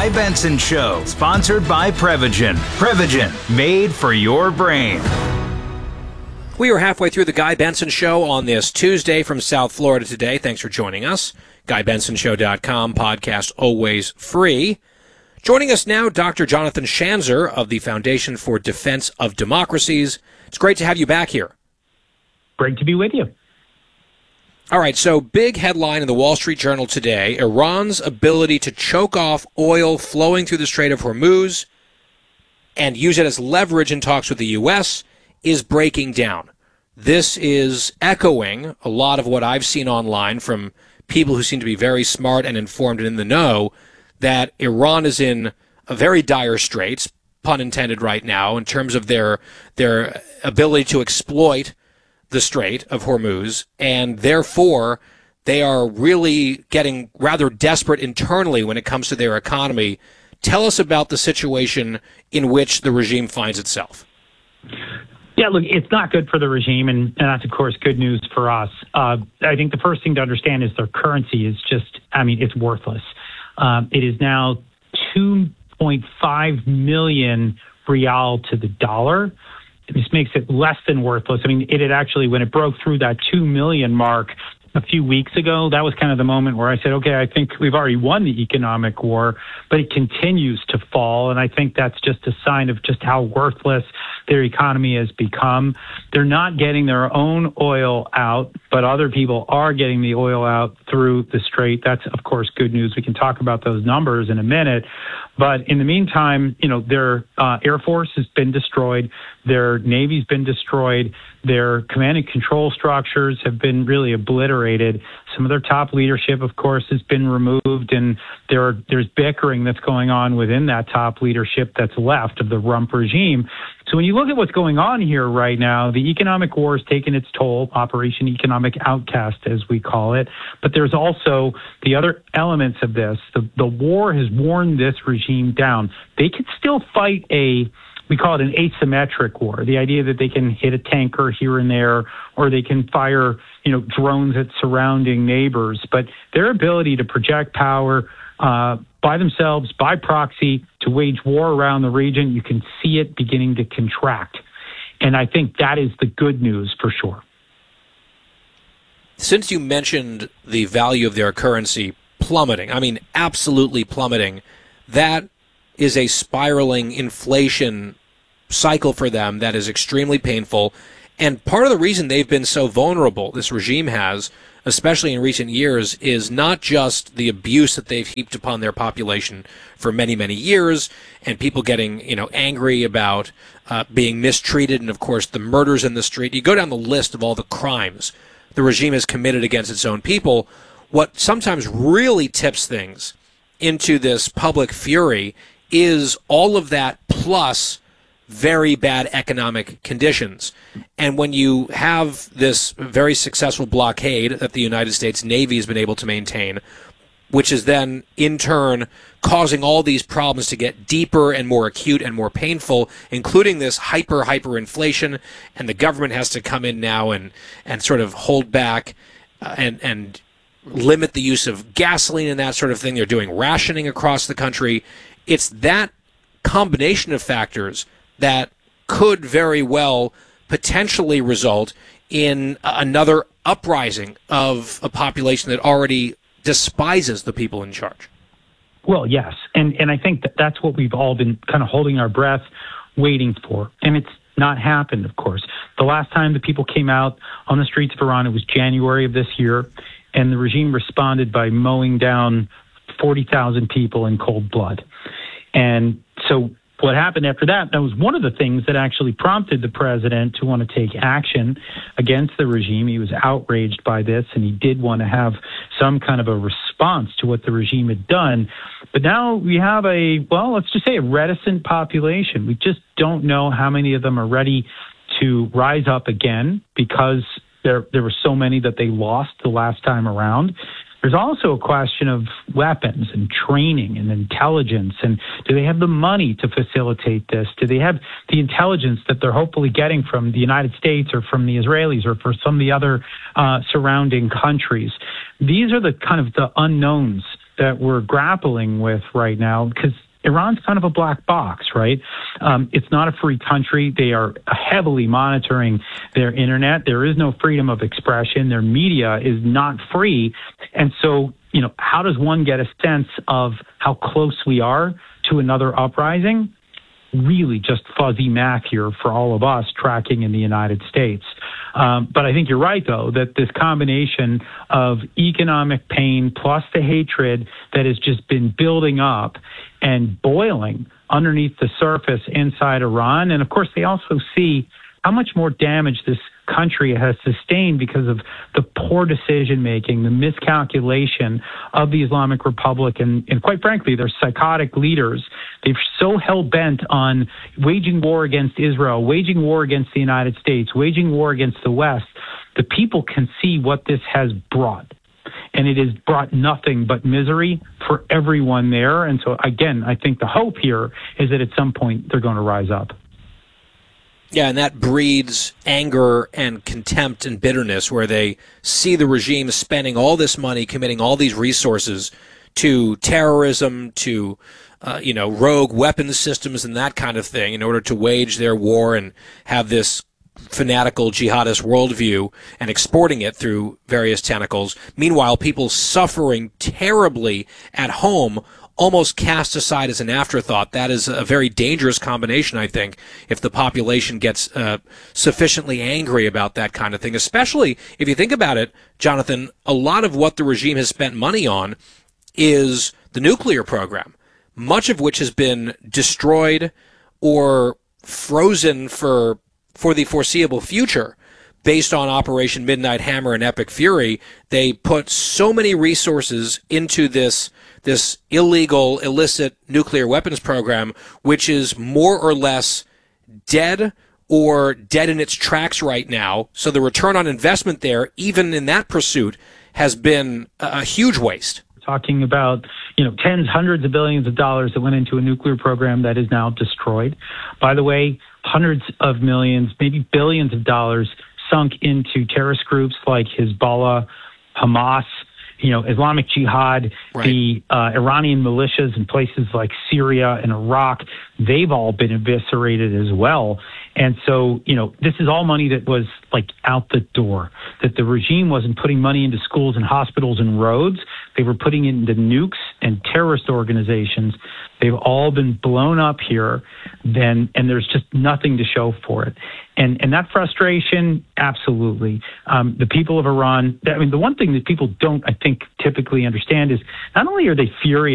Guy Benson Show, sponsored by Prevagen. Prevagen, made for your brain. We are halfway through the Guy Benson Show on this Tuesday from South Florida today. Thanks for joining us. GuyBensonShow.com, podcast always free. Joining us now, Dr. Jonathan Schanzer of the Foundation for Defense of Democracies. It's great to have you back here. Great to be with you. All right, so big headline in the Wall Street Journal today, Iran's ability to choke off oil flowing through the Strait of Hormuz and use it as leverage in talks with the U.S. is breaking down. This is echoing a lot of what I've seen online from people who seem to be very smart and informed and in the know, that Iran is in a very dire straits, pun intended right now, in terms of their ability to exploit the Strait of Hormuz, and therefore they are really getting rather desperate internally when it comes to their economy. Tell us about the situation in which the regime finds itself. Yeah, look, it's not good for the regime, and that's, of course, good news for us. I think the first thing to understand is their currency is just, it's worthless. It is now 2.5 million rial to the dollar. This makes it less than worthless. It had actually, when it broke through that 2 million mark a few weeks ago, that was kind of the moment where I said, okay, I think we've already won the economic war, but it continues to fall. And I think that's just a sign of just how worthless their economy has become. They're not getting their own oil out, but other people are getting the oil out through the strait. That's, of course, good news. We can talk about those numbers in a minute. But in the meantime, their Air Force has been destroyed. Their Navy's been destroyed. Their command and control structures have been really obliterated. Some of their top leadership, of course, has been removed, and there's bickering that's going on within that top leadership that's left of the Rump regime. So when you look at what's going on here right now, the economic war has taken its toll, Operation Economic Outcast, as we call it. But there's also the other elements of this. The war has worn this regime down. They can still fight we call it an asymmetric war, the idea that they can hit a tanker here and there, or they can fire, drones at surrounding neighbors. But their ability to project power by themselves, by proxy, to wage war around the region, you can see it beginning to contract. And I think that is the good news for sure. Since you mentioned the value of their currency plummeting, absolutely plummeting, that is a spiraling inflation cycle for them that is extremely painful. And part of the reason they've been so vulnerable, this regime has, especially in recent years, is not just the abuse that they've heaped upon their population for many, many years, and people getting, angry about being mistreated, and of course the murders in the street. You go down the list of all the crimes the regime has committed against its own people. What sometimes really tips things into this public fury is all of that plus very bad economic conditions. And when you have this very successful blockade that the United States Navy has been able to maintain, which is then in turn causing all these problems to get deeper and more acute and more painful, including this hyperinflation, and the government has to come in now and sort of hold back and limit the use of gasoline and that sort of thing. They're doing rationing across the country. It's that combination of factors that could very well potentially result in another uprising of a population that already despises the people in charge. Well, yes. And I think that's what we've all been kind of holding our breath, waiting for. And it's not happened, of course. The last time the people came out on the streets of Iran, it was January of this year, and the regime responded by mowing down 40,000 people in cold blood. And so what happened after that was one of the things that actually prompted the president to want to take action against the regime. He was outraged by this, and he did want to have some kind of a response to what the regime had done. But now we have let's just say a reticent population. We just don't know how many of them are ready to rise up again, because there were so many that they lost the last time around. There's also a question of weapons and training and intelligence. And do they have the money to facilitate this? Do they have the intelligence that they're hopefully getting from the United States or from the Israelis or from some of the other surrounding countries? These are the kind of the unknowns that we're grappling with right now, because Iran's kind of a black box, right? It's not a free country. They are heavily monitoring their internet. There is no freedom of expression. Their media is not free. And so, how does one get a sense of how close we are to another uprising? Really just fuzzy math here for all of us tracking in the United States. But I think you're right, though, that this combination of economic pain plus the hatred that has just been building up and boiling underneath the surface inside Iran. And of course, they also see how much more damage this country has sustained because of the poor decision making, the miscalculation of the Islamic Republic, and quite frankly, their psychotic leaders. They're so hell-bent on waging war against Israel, waging war against the United States, waging war against the West. The people can see what this has brought. And it has brought nothing but misery for everyone there. And so, again, I think the hope here is that at some point they're going to rise up. Yeah, and that breeds anger and contempt and bitterness, where they see the regime spending all this money, committing all these resources to terrorism, to rogue weapons systems and that kind of thing in order to wage their war and have this fanatical jihadist worldview and exporting it through various tentacles. Meanwhile, people suffering terribly at home, almost cast aside as an afterthought. That is a very dangerous combination, I think, if the population gets sufficiently angry about that kind of thing, especially if you think about it, Jonathan, a lot of what the regime has spent money on is the nuclear program, much of which has been destroyed or frozen for the foreseeable future. Based on Operation Midnight Hammer and Epic Fury, they put so many resources into this illegal, illicit nuclear weapons program, which is more or less dead or dead in its tracks right now. So the return on investment there, even in that pursuit, has been a huge waste. Talking about, tens, hundreds of billions of dollars that went into a nuclear program that is now destroyed. By the way, hundreds of millions, maybe billions of dollars sunk into terrorist groups like Hezbollah, Hamas, Islamic Jihad, right. The Iranian militias in places like Syria and Iraq. They've all been eviscerated as well. And so, this is all money that was like out the door, that the regime wasn't putting money into schools and hospitals and roads. They were putting it into nukes and terrorist organizations. They've all been blown up here, and there's just nothing to show for it. And that frustration, absolutely. The people of Iran, the one thing that people don't, I think, typically understand is not only are they furious